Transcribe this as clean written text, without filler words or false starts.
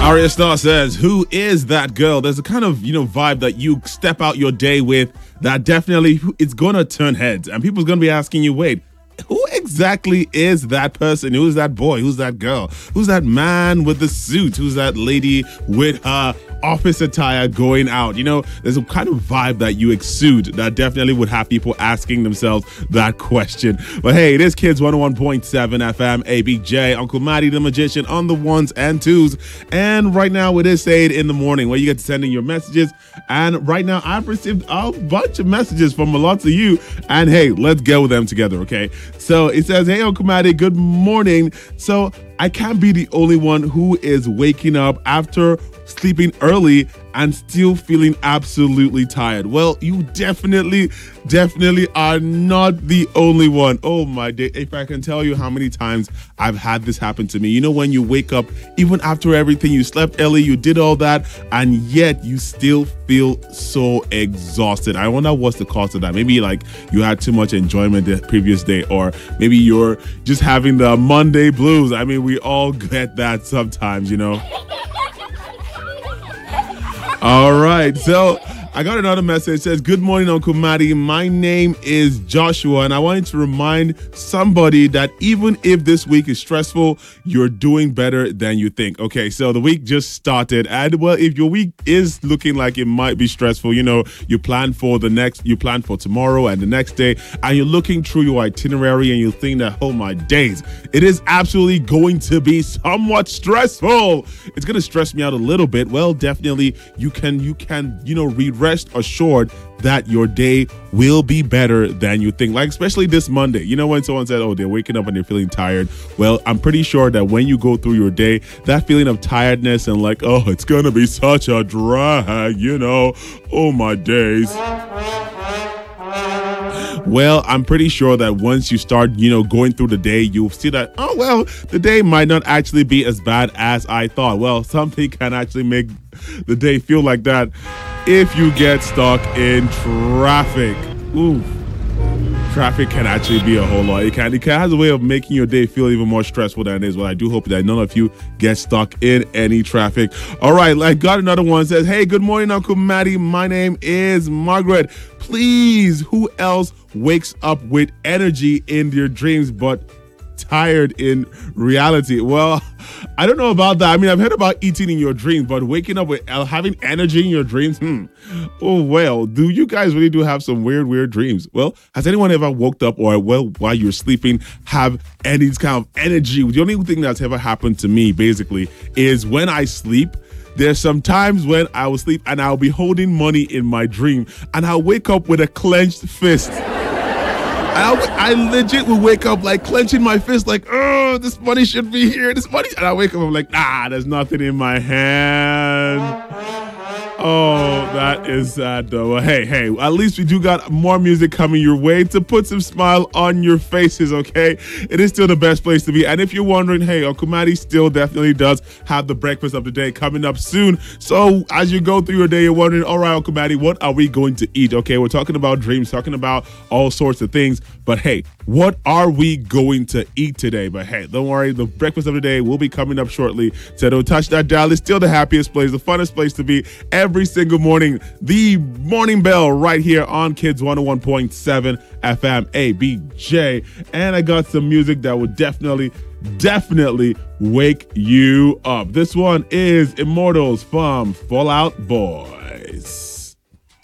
Arya Star says, who is that girl? There's a kind of, vibe that you step out your day with that definitely it's going to turn heads. And people's going to be asking you, wait, who exactly is that person? Who's that boy? Who's that girl? Who's that man with the suit? Who's that lady with her office attire going out? There's a kind of vibe that you exude that definitely would have people asking themselves that question. But hey, it is Kids 101.7 FM, ABJ, Uncle Matty the Magician on the ones and twos. And right now it is Say It in the Morning where you get to send in your messages. And right now I've received a bunch of messages from lots of you. And hey, let's get with them together, okay? So it says, hey, Uncle Matty, good morning. So I can't be the only one who is waking up after sleeping early and still feeling absolutely tired. Well, you definitely are not the only one. Oh my day. If I can tell you how many times I've had this happen to me. When you wake up, even after everything, you slept early, you did all that, and yet you still feel so exhausted. I wonder what's the cause of that. Maybe like you had too much enjoyment the previous day, or maybe you're just having the Monday blues. I mean, we all get that sometimes, All right, so I got another message. It says, good morning, Uncle Matty. My name is Joshua, and I wanted to remind somebody that even if this week is stressful, you're doing better than you think. Okay, so the week just started, and well, if your week is looking like it might be stressful, you plan for tomorrow and the next day, and you're looking through your itinerary and you think that, oh my days, it is absolutely going to be somewhat stressful. It's going to stress me out a little bit. Well, definitely you can, rest assured that your day will be better than you think. Like, especially this Monday. When someone said, oh, they're waking up and they're feeling tired. Well, I'm pretty sure that when you go through your day, that feeling of tiredness and like, oh, it's going to be such a drag, oh my days. Well, I'm pretty sure that once you start, going through the day, you'll see that, oh, well, the day might not actually be as bad as I thought. Well, something can actually make the day feel like that if you get stuck in traffic. Ooh. Traffic can actually be a whole lot. It has a way of making your day feel even more stressful than it is. Well, I do hope that none of you get stuck in any traffic. All right, I got another one. Says, hey, good morning, Uncle Matty. My name is Margaret. Please, who else wakes up with energy in their dreams but tired in reality? Well, I don't know about that. I mean, I've heard about eating in your dreams, but waking up with having energy in your dreams, oh, well, do you guys really do have some weird dreams? Well, has anyone ever woke up or, while you're sleeping, have any kind of energy? The only thing that's ever happened to me, basically, is when I sleep, there's some times when I will sleep and I'll be holding money in my dream and I'll wake up with a clenched fist. I legit will wake up like clenching my fist like, oh, this money should be here. This money. And I wake up, I'm like, there's nothing in my hand. Oh, that is sad though. Well, hey, at least we do got more music coming your way to put some smile on your faces, okay? It is still the best place to be. And if you're wondering, hey, Uncle Matty still definitely does have the breakfast of the day coming up soon. So as you go through your day, you're wondering, all right, Uncle Matty, what are we going to eat? Okay, we're talking about dreams, talking about all sorts of things. But hey, what are we going to eat today? But hey, don't worry, the breakfast of the day will be coming up shortly. So don't touch that dial. It's still the happiest place, the funnest place to be every single morning. The morning bell right here on Kids 101.7 FM ABJ. And I got some music that would definitely wake you up. This one is Immortals from Fall Out Boys.